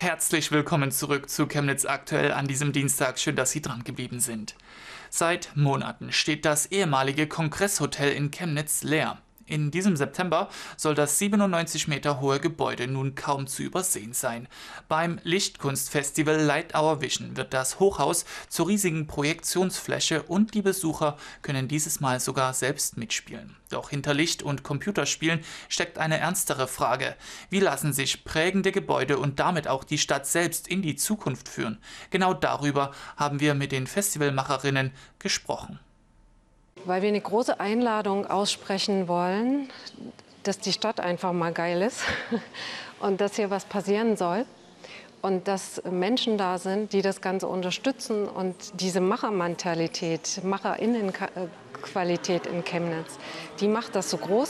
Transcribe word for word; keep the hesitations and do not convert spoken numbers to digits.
Herzlich willkommen zurück zu Chemnitz aktuell an diesem Dienstag. Schön, dass Sie dran geblieben sind. Seit Monaten steht das ehemalige Kongresshotel in Chemnitz leer. In diesem September soll das siebenundneunzig Meter hohe Gebäude nun kaum zu übersehen sein. Beim Lichtkunstfestival Light Our Vision wird das Hochhaus zur riesigen Projektionsfläche und die Besucher können dieses Mal sogar selbst mitspielen. Doch hinter Licht- und Computerspielen steckt eine ernstere Frage. Wie lassen sich prägende Gebäude und damit auch die Stadt selbst in die Zukunft führen? Genau darüber haben wir mit den Festivalmacherinnen gesprochen. Weil wir eine große Einladung aussprechen wollen, dass die Stadt einfach mal geil ist und dass hier was passieren soll und dass Menschen da sind, die das Ganze unterstützen und diese Machermentalität, Macherinnenqualität in Chemnitz, die macht das so groß.